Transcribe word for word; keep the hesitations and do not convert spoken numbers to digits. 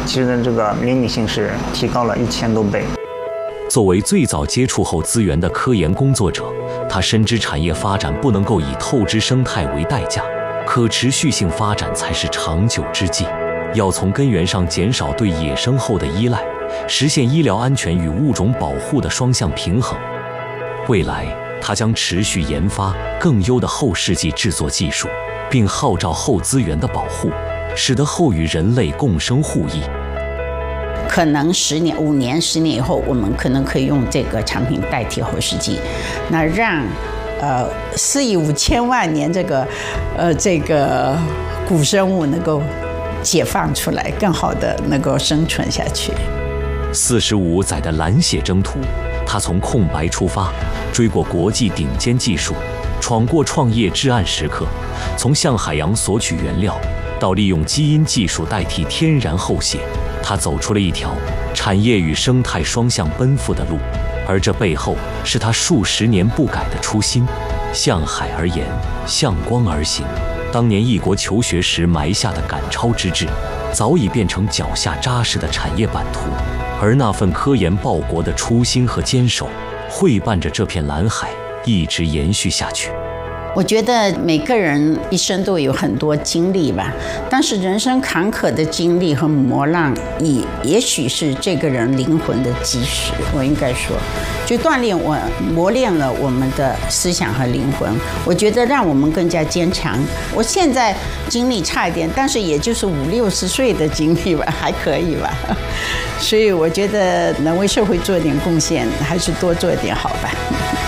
其实这个灵敏性是提高了一千多倍。 作为最早接触后资源的科研工作者，他深知产业发展不能够以透支生态为代价，可持续性发展才是长久之计。要从根源上减少对野生后的依赖，实现医疗安全与物种保护的双向平衡。未来，他将持续研发更优的后世纪制作技术，并号召后资源的保护，使得后与人类共生互益。 可能十年、五年、十年以后，我们可能可以用这个产品代替后世纪，那让呃四亿五千万年这个呃这个古生物能够解放出来，更好的能够生存下去。 四十五载的蓝血征途，他从空白出发，追过国际顶尖技术，闯过创业至暗时刻，从向海洋索取原料，到利用基因技术代替天然后血。他走出了一条产业与生态双向奔赴的路，而这背后是他数十年不改的初心：向海而言，向光而行。当年异国求学时埋下的赶超之志，早已变成脚下扎实的产业版图，而那份科研报国的初心和坚守，会伴着这片蓝海一直延续下去。 我觉得每个人一生都有很多经历吧，但是人生坎坷的经历和磨难，也也许是这个人灵魂的基石。我应该说，就锻炼我、磨练了我们的思想和灵魂。我觉得让我们更加坚强。我现在经历差一点，但是也就是五六十岁的经历吧，还可以吧。所以我觉得能为社会做点贡献，还是多做一点好吧。